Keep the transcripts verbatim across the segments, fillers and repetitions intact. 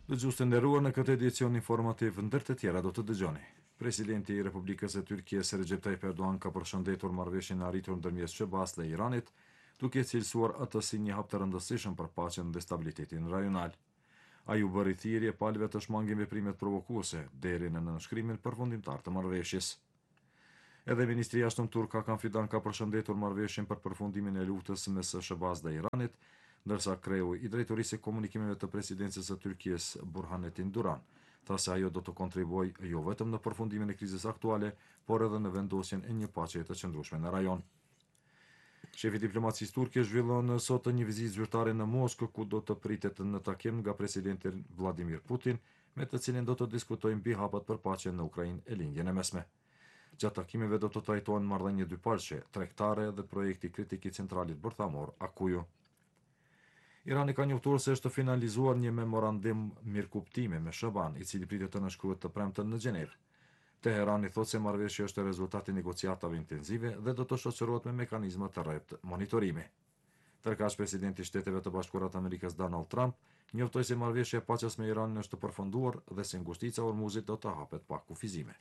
Dëgjues të nderuar, në këtë edicion informativ ndër të tjera do të dëgjoni. Presidenti i Republikës së Tyrkisë Recep Tayyip Erdogan ka përshëndetur marrëveshjen e arritur ndërmjet SHBA-s dhe Iranit, duke cilësuar atë si një hap të rëndësishëm për paqen dhe stabilitetin rajonal. Ai u bëri thirrje palëve të shmangin veprimet provokuese deri në nënshkrimin përfundimtar të marrëveshjes. Edhe Ministria e Jashtëm turk Hakan Fidan ka përshëndetur marrëveshjen për përfundimin e luftës mes SHBA-s dhe Iranit, ndërsa kreu i drejtorisë së komunikimeve të presidencës së Tyrkisë Burhanetin Duran tha se ajo do të kontribuojë jo vetëm në përfundimin e krizës aktuale, por edhe në vendosjen e një paqeje të qëndrueshme në rajon. Shefi i diplomacisë turke zhvillon sot një vizitë zyrtare në Moskë, ku do të pritet në takim nga presidenti Vladimir Putin, me të cilin do të diskutojnë mbi hapat për paqen në Ukrainë e lindjen e mesme. Gjatë takimeve do të trajtohen marrëdhënie dypalqe, tregtare dhe projekti kritik i centralit bërthamor Akuju. Irani ka njoftuar se është finalizuar një memorandum mirëkuptimi me SHBA-n, i cili pritet të nënshkruhet të premten në Gjenevë. Teherani thotë se marrëveshja është rezultati i negociatave intensive dhe do të shoqërohet me mekanizma të rreptë monitorimi. Tërkaq presidenti i Shteteve të Bashkuara të Amerikës Donald Trump njoftoi se marrëveshja e paqes me Iranin është përfunduar dhe se ngushtica e Hormuzit do të hapet pa kufizime.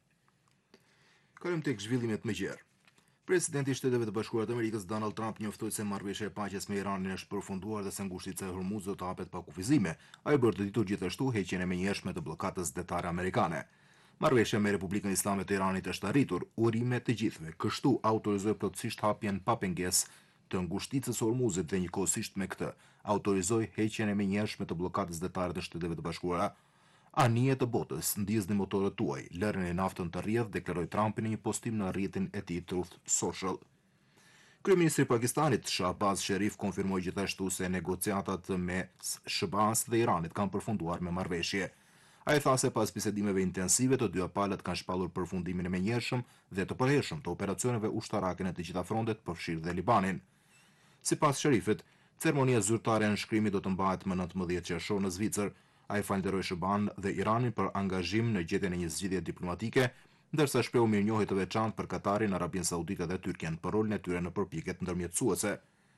Kalojmë tek zhvillimet më gjerë. Presidenti i Shteteve të Bashkuara të Amerikës Donald Trump njoftoi se marrëveshja e paqes me Iranin është përfunduar dhe se ngushtica e Hormuzit do të hapet pa kufizime. Ai bërë të ditur gjithashtu heqjen e menjëhershme të bllokatës detare amerikane. Marrëveshja me Republikën Islame të Iranit është arritur, urime të gjithëve, kështu autorizoi plotësisht hapjen pa pengesë të ngushticës së Hormuzit dhe njëkohësisht me këtë autorizoi heqjen e menjëhershme të bllokatës detare të Shteteve të Bashkuara. Anije të botës, ndjezni motorët tuaj, lërën e naftën të rrjedh, deklaroi Trumpi në një postim në rrjetin e tij Truth Social. Kryeministri i Pakistanit, Shahbaz Sharif, konfirmoi gjithashtu se negociatat me SHBA-s dhe Iranit kanë përfunduar me marrëveshje. Ai tha se pas bisedimeve intensive të dyja palët kanë shpallur përfundimin e menjëhershëm dhe të përhershëm të operacioneve ushtarake në të gjitha frontet, përfshirë dhe Libanin. Sipas Sharifit, ceremonia zyrtare e nënshkrimit do të mbahet më nëntëmbëdhjetë qershor në Zvicër. Ai falënderoi SHBA-n dhe Iranin për angazhim në gjetjen e një zgjidhje diplomatike, ndërsa shprehu mirënjohje të veçantë për Katarin, Arabinë Saudite dhe Turqinë për rolin e tyre në përpjekjet ndërmjetësuese.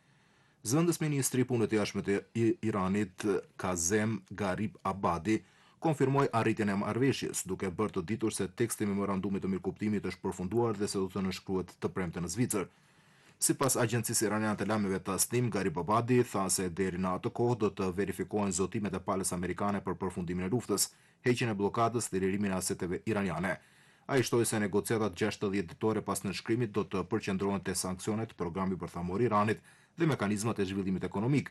Zëvendës ministri i punëve të jashtme të Iranit, Kazem Garib Abadi, konfirmoi arritjen e marrëveshjes, duke bërë të ditur se teksti i memorandumit të mirëkuptimit është përfunduar dhe se do të nënshkruhet të premten në Zvicër. Sipas agjencisë iraniane të lajmeve Tasnim, Garib Abadi tha se deri në atë kohë do të verifikohen zotimet e palës amerikane për përfundimin e luftës, heqjen e bllokadës dhe lirimin e aseteve iraniane. Ai shtoi se negociatat gjashtëdhjetë ditore pas nënshkrimit do të përqendrohen te sanksionet, programi bërthamor i Iranit dhe mekanizmat e zhvillimit ekonomik.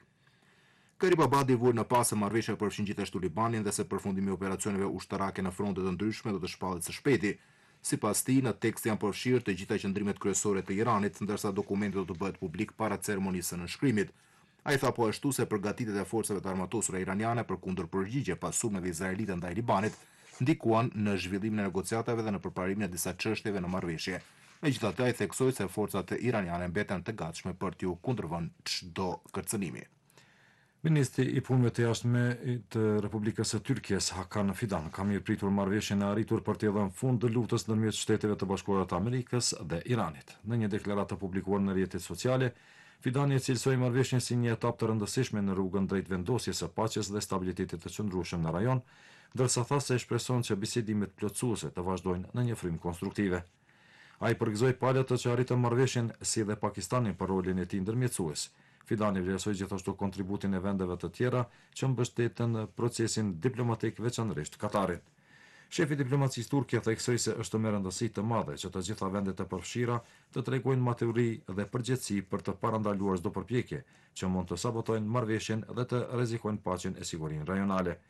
Garib Abadi vuri në pas se marrëveshja përfshin gjithashtu Libanin dhe se përfundimi i operacioneve ushtarake në fronte të ndryshme do të shpallet së shpejti. Sipas tij, në tekst janë përfshirë të gjitha qendrimet kryesore të Iranit, ndërsa dokumenti do të bëhet publik para ceremonisë së nënshkrimit. Ai tha po ashtu se përgatitjet e forcave të armatosura iraniane për kundërpërgjigje pas sulmeve izraelite ndaj Libanit ndikuan në zhvillimin e negociatave dhe në përparimin e disa çështjeve në marrëveshje. Megjithatë, ai theksoi se forcat iraniane mbeten të gatshme për t'u kundërvënë çdo kërcënimi. Ministri i punëve të jashtme të Republikës së Tyrkisë Hakan Fidan ka mirëpritur marrëveshjen e arritur për të dhënë fund luftës ndërmjet Shteteve të Bashkuara të Amerikës dhe Iranit. Në një deklaratë publikuar në rrjetet sociale, Fidani e cilësoi marrëveshjen si një etapë të rëndësishme në rrugën drejt vendosjes së paqes dhe stabilitetit të qëndrueshëm në rajon, ndërsa tha se shpreson që bisedimet plotësuese të vazhdojnë në një frymë konstruktive. Ai përgëzoi palët që arritën marrëveshjen si dhe Pakistanin për rolin e tij ndërmjetësues. Fidani vlerësoi gjithashtu kontributin e vendeve të tjera që mbështeten procesin diplomatik, veçanërisht Katarin. Shefi i diplomacisë turke theksoi se është me rëndësi të madhe që të gjitha vendet e përfshira të tregojnë maturi dhe përgjegjësi për të parandaluar çdo përpjekje që mund të sabotojnë marrëveshjen dhe të rrezikojnë paqen e sigurinë rajonale.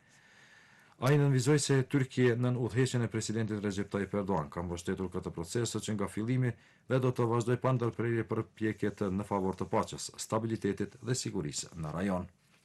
Ai nënvizoi se Turqia nën udhëheqjen e presidentit Recep Tayyip Erdogan ka mbështetur këtë proces që nga fillimi dhe do të vazhdojë pa ndërprerje përpjekjet në favor të paqes, stabilitetit dhe sigurisë në rajon.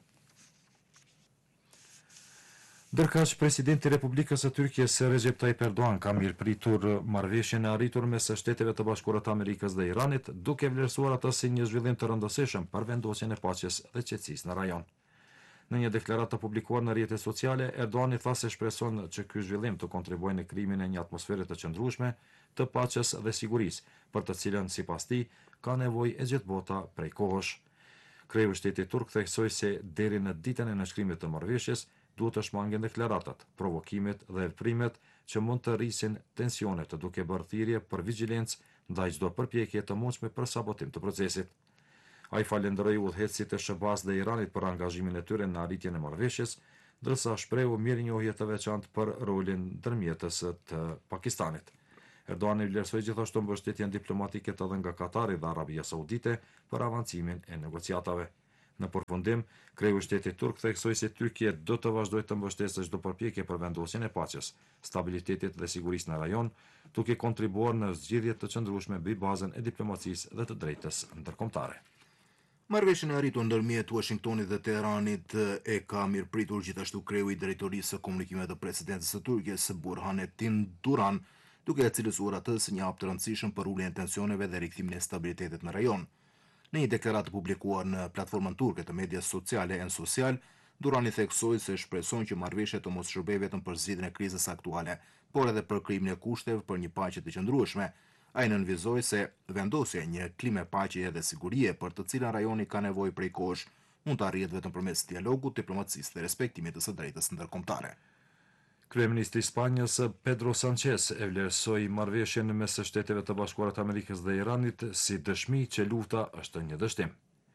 Ndërkaq, presidenti i Republikës së Tyrkisë Recep Tayyip Erdogan ka mirëpritur marrëveshjen e arritur mes Shteteve të Bashkuara të Amerikës dhe Iranit, duke vlerësuar atë si një zhvillim të rëndësishëm për vendosjen e paqes dhe qetësisë në rajon. Në një deklaratë të publikuar në rrjetet sociale, Erdogan tha se shpreson që ky zhvillim të kontribuojë në krijimin e një atmosfere të qëndrueshme, të paqes dhe sigurisë, për të cilën sipas tij ka nevojë e gjithë bota prej kohësh. Kreu i shtetit turk theksoi se deri në ditën e nënshkrimit të marrëveshjes duhet të shmangen deklaratat, provokimet dhe veprimet që mund të rrisin tensionet, duke bërë thirrje për vigjilencë ndaj çdo përpjekje të mundshme për sabotim të procesit. Ai falenderoi udhëheqësit e S B A-s dhe Iranit për angazhimin e tyre në arritjen e marrëveshjes, ndërsa shprehu mirënjohje të veçantë për rolin ndërmjetës të Pakistanit. Erdogan i vlerësoi gjithashtu mbështetjen diplomatike të dhënë nga Katari dhe Arabia Saudite për avancimin e negociatave. Në përfundim, kreu i shtetit turk theksoi se Tyrkia do të vazhdojë të mbështesë çdo përpjekje për vendosjen e paqes, stabilitetit dhe sigurisë në rajon, duke kontribuar në zgjidhje të qëndrueshme mbi bazën e diplomacisë dhe të drejtës ndërkombëtare. Marrëveshjen e arritur ndërmjet Washingtonit dhe Teheranit e ka mirëpritur gjithashtu kreu i drejtorisë së komunikimeve të presidentës së Turqisë Burhanettin Duran, duke e cilësuar atë si një hap të rëndësishëm për uljen e tensioneve dhe rikthimin e stabilitetit në rajon. Në një deklaratë publikuar në platformën turke të medias sociale En Social, Durani theksoi se shpreson që marrëveshja të mos shërbejë vetëm për zgjidhjen e krizës aktuale, por edhe për krijimin e kushteve për një paqe të qëndrueshme. Ai nënvizoi se vendosja e një klime paqeje dhe sigurie për të cilën rajoni ka nevojë prej kohësh mund të arrihet vetëm përmes dialogut, diplomacisë dhe respektimit të së drejtës ndërkombëtare. Kryeministri i Spanjës Pedro Sanchez e vlerësoi marrëveshjen mes Shteteve të Bashkuara të Amerikës dhe Iranit si dëshmi që lufta është një dështim.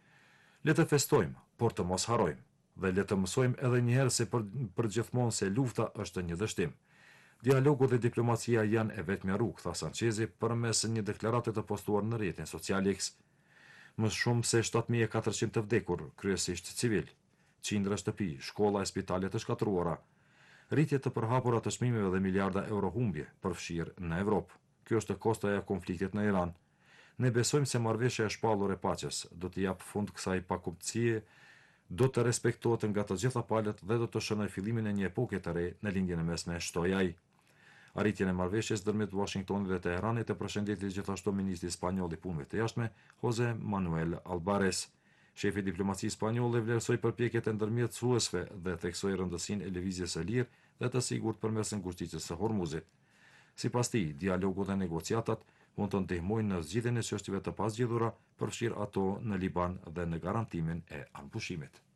Le të festojmë, por të mos harrojmë, dhe le të mësojmë edhe një herë se për, për gjithmonë se lufta është një dështim. Dialogu dhe diplomacia janë e vetmja rrugë, tha Sanchezi përmes një deklarate të postuar në rrjetin social X. Më shumë se shtatë mijë e katërqind të vdekur, kryesisht civil, qindra shtëpi, shkolla e spitale të shkatruara, rritje të përhapura të çmimeve dhe miliarda euro humbje përfshirë në Evropë. Kjo është kostoja e konfliktit në Iran. Ne besojmë se marrëveshja e shpallur e paqes do të jap fund kësaj pakuptësie, do të respektohet nga të gjitha palët dhe do të shënojë fillimin e një epoke të re në lindjen e mesme, shtoi ai. Arritjen e marrëveshjes ndërmjet Washingtonit dhe Teheranit e përshëndeti gjithashtu ministri spanjoll i punëve të jashtme, José Manuel Albares. Shefi i diplomacisë spanjolle vlerësoi përpjekjet e ndërmjetësuesve dhe theksoi rëndësinë e lëvizjes së lirë dhe të sigurt përmes ngushticës së Hormuzit. Sipas tij, dialogu dhe negociatat mund të ndihmojnë në zgjidhjen e çështjeve të pazgjidhura, përfshirë ato në Liban dhe në garantimin e anëpushimit.